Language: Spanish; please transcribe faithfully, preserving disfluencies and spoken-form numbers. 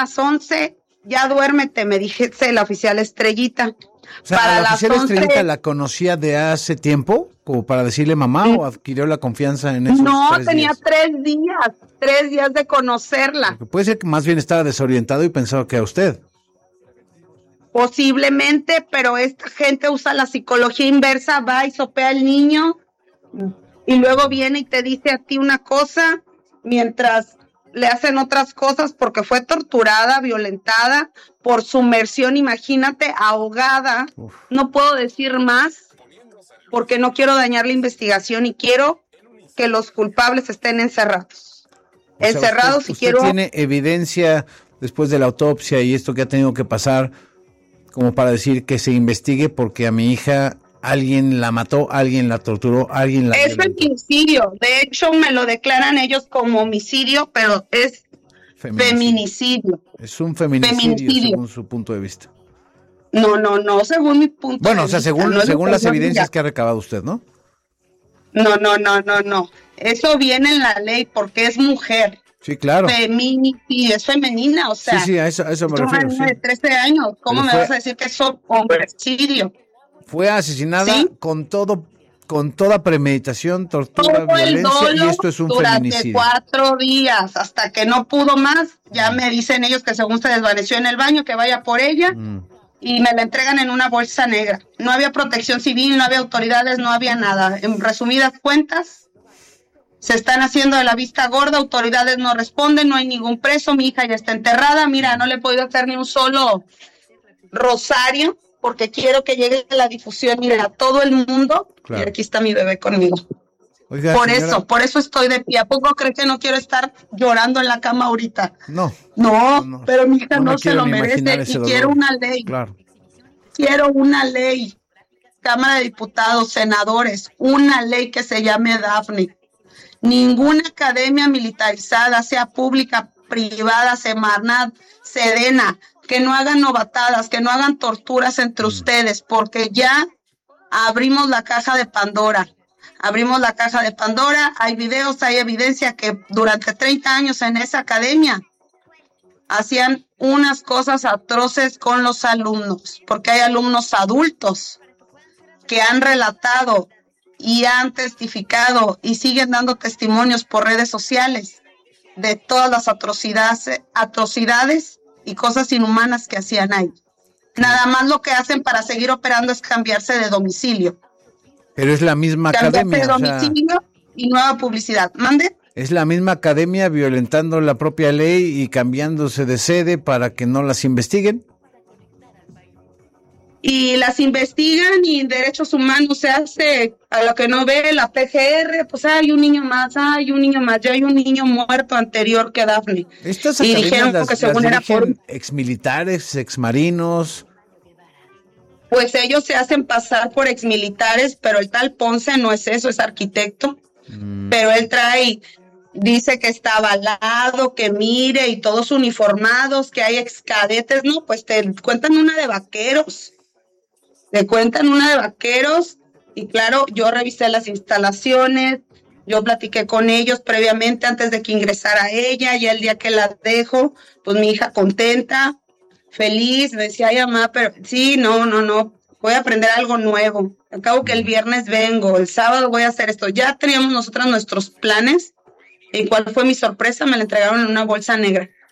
las once, ya duérmete, me dice la oficial Estrellita. O sea, para ¿la las oficial once, Estrellita la conocía de hace tiempo, como para decirle mamá, o adquirió la confianza en esos no, tres tenía días? tres días, tres días de conocerla. Porque puede ser que más bien estaba desorientado y pensaba que a usted. Posiblemente, pero esta gente usa la psicología inversa, va y sopea al niño y luego viene y te dice a ti una cosa mientras le hacen otras cosas porque fue torturada, violentada por sumersión, imagínate, ahogada. Uf. No puedo decir más porque no quiero dañar la investigación y quiero que los culpables estén encerrados. O sea, encerrados usted, y usted quiero... tiene evidencia después de la autopsia y esto que ha tenido que pasar como para decir que se investigue porque a mi hija alguien la mató, alguien la torturó, alguien la... Es feminicidio, de hecho me lo declaran ellos como homicidio, pero es feminicidio. feminicidio. Es un feminicidio, feminicidio según su punto de vista. No, no, no, según mi punto bueno, de o sea, vista. según, No según las evidencias ya. que ha recabado usted, ¿no? No, no, no, no, no. Eso viene en la ley porque es mujer. Sí, claro. Feminicidio, es femenina, o sea. Sí, sí, a eso, a eso me refiero. Es una niña de trece años, ¿cómo Pero me fue, vas a decir que es homicidio? Fue asesinada ¿Sí? con todo, con toda premeditación, tortura, todo violencia, y esto es un durante feminicidio. cuatro días, hasta que no pudo más, ya mm. me dicen ellos que según se desvaneció en el baño, que vaya por ella, mm. y me la entregan en una bolsa negra. No había protección civil, no había autoridades, no había nada. En resumidas cuentas, se están haciendo de la vista gorda, autoridades no responden, no hay ningún preso, mi hija ya está enterrada, mira, no le he podido hacer ni un solo rosario, porque quiero que llegue la difusión, mira, a todo el mundo, claro. Y aquí está mi bebé conmigo. Oiga, por señora... eso, por eso estoy de pie. ¿A poco cree que no quiero estar llorando en la cama ahorita? No. No, no, no pero mi hija no, no se lo merece y dolor. Quiero una ley. Claro. Quiero una ley. Cámara de Diputados, senadores, una ley que se llame Dafne. Ninguna academia militarizada, sea pública, privada, Semarnat, Sedena, que no hagan novatadas, que no hagan torturas entre mm. ustedes, porque ya abrimos la caja de Pandora. Abrimos la caja de Pandora, hay videos, hay evidencia que durante treinta años en esa academia hacían unas cosas atroces con los alumnos, porque hay alumnos adultos que han relatado y han testificado y siguen dando testimonios por redes sociales de todas las atrocidades, atrocidades y cosas inhumanas que hacían ahí. Nada más lo que hacen para seguir operando es cambiarse de domicilio. Pero es la misma cambiarse academia. de domicilio, o sea, y nueva publicidad. ¿Mande? Es la misma academia violentando la propia ley y cambiándose de sede para que no las investiguen. Y las investigan y en derechos humanos se hace a lo que no ve la P G R, pues hay un niño más, hay un niño más, ya hay un niño muerto anterior que Dafne. Estas y academias dijeron las, que según las era por exmilitares, exmarinos. Pues ellos se hacen pasar por exmilitares, pero el tal Ponce no es eso, es arquitecto. Mm. Pero él trae, dice que está avalado, que mire, y todos uniformados, que hay excadetes, no, pues te cuentan una de vaqueros. Te cuentan una de vaqueros y claro, yo revisé las instalaciones, yo platiqué con ellos previamente antes de que ingresara ella y el día que la dejo, pues mi hija contenta, feliz, me decía, ay mamá, pero sí, no, no, no, voy a aprender algo nuevo, acabo que el viernes vengo, el sábado voy a hacer esto, ya teníamos nosotras nuestros planes y cuál fue mi sorpresa, me la entregaron en una bolsa negra.